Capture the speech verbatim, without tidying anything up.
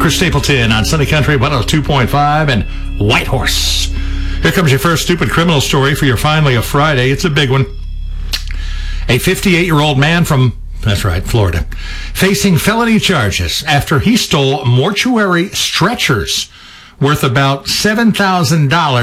Chris Stapleton on Sunny Country one oh two point five and Whitehorse. Here comes your first stupid criminal story for your Finally a Friday. It's a big one. A fifty-eight-year-old man from, that's right, Florida, facing felony charges after he stole mortuary stretchers worth about seven thousand dollars